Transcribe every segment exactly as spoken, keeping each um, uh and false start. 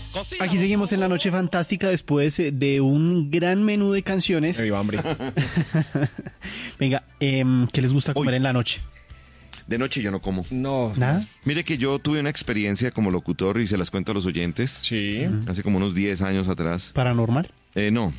Aquí seguimos en la noche fantástica después de un gran menú de canciones. Me dio hambre. Venga, eh, ¿qué les gusta comer Uy. en la noche? De noche yo no como. No. ¿Nada? Mire que yo tuve una experiencia como locutor y se las cuento a los oyentes. Sí. Hace como unos diez años atrás. ¿Paranormal? Eh, no,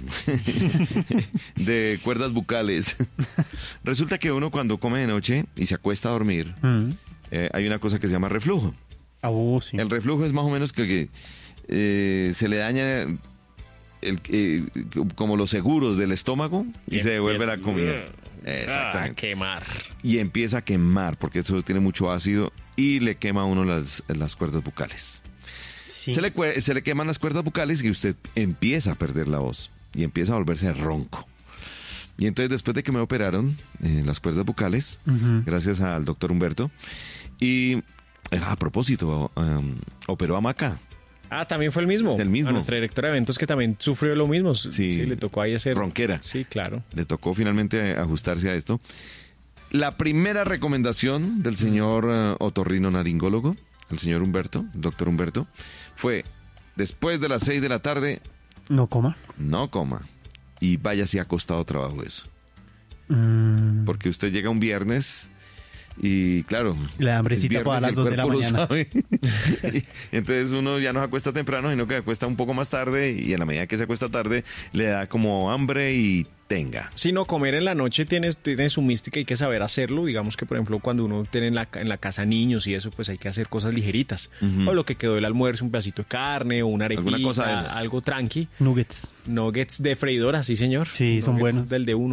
de cuerdas bucales. Resulta que uno cuando come de noche y se acuesta a dormir, Mm. eh, hay una cosa que se llama reflujo. Ah, oh, sí. El reflujo es más o menos que, que eh, se le daña el, eh, como los seguros del estómago y, Y se devuelve empieza- la comida. A Exactamente. quemar. Y empieza a quemar porque eso tiene mucho ácido y le quema a uno las, las cuerdas bucales. Sí. Se le, cue- se le queman las cuerdas bucales y usted empieza a perder la voz y empieza a volverse ronco. Y entonces después de que me operaron eh, las cuerdas bucales, Ujú. gracias al doctor Humberto, y eh, a propósito, um, operó a Maca. Ah, también fue el mismo. El mismo. A nuestra directora de eventos que también sufrió lo mismo. Sí, le tocó ahí hacer... Ronquera. Sí, claro. Le tocó finalmente ajustarse a esto. La primera recomendación del señor uh, otorrino naringólogo, el señor Humberto, el doctor Humberto, fue después de las seis de la tarde, ¿No coma? no coma y váyase acostado trabajo eso. Mm. Porque usted llega un viernes y claro, La hambrecita el para viernes las el dos de la cuerpo lo mañana. sabe. Y entonces uno ya no se acuesta temprano, sino que se acuesta un poco más tarde y en la medida que se acuesta tarde le da como hambre y tenga. Si no, comer en la noche tiene, tiene su mística y hay que saber hacerlo. Digamos que, por ejemplo, cuando uno tiene en la, en la casa niños y eso, pues hay que hacer cosas ligeritas. Ujú. O lo que quedó del almuerzo, un pedacito de carne o una Alguna arepita, cosa de esas. algo tranqui. Nuggets. Nuggets de freidora, sí, señor. Sí, son Nuggets buenos. Del de uno.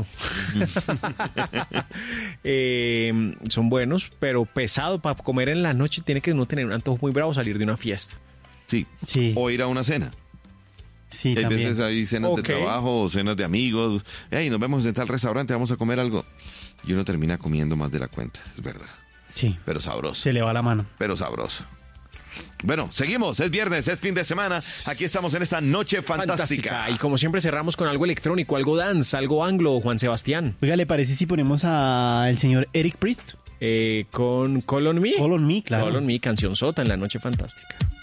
Eh, son buenos, pero pesado para comer en la noche. Tiene que uno tener un antojo muy bravo, salir de una fiesta. Sí. Sí. O ir a una cena. Sí, Hay también. veces hay cenas Ok. de trabajo o cenas de amigos. Hey, nos vemos en tal restaurante, vamos a comer algo. Y uno termina comiendo más de la cuenta, es verdad. Sí. Pero sabroso. Se le va la mano. Pero sabroso. Bueno, seguimos. Es viernes, es fin de semana. Aquí estamos en esta noche fantástica. Y como siempre cerramos con algo electrónico, algo dance, algo anglo, Juan Sebastián. Oiga, ¿le parece si ponemos al señor Eric Priest? Eh, con Call on Me. Call on Me, claro. Call on Me, canción sota en la noche fantástica.